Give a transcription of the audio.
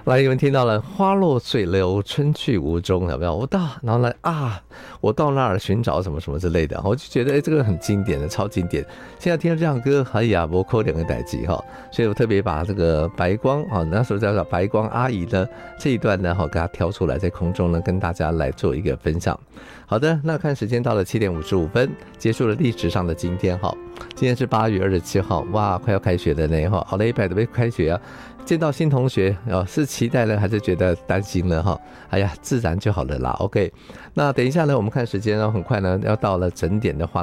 来，你们听到了花落水流春去无踪，有没有？然后呢我到那儿寻找什么什么之类的，我就觉得这个很经典的，超经典。现在听到这样的歌，哎呀，不扣两个代际哈，所以我特别把这个白光那时候叫做白光阿姨的这一段呢，给它挑出来，在空中呢跟大家来做一个分享。好的，那看时间到了7点55分，结束了历史上的今天哈。今天是8月27号，哇，快要开学了呢哈，好了一百多倍开学啊！见到新同学是期待呢，还是觉得担心呢哈？哎呀，自然就好了啦。OK， 那等一下呢，我们看时间很快呢要到了整点的话。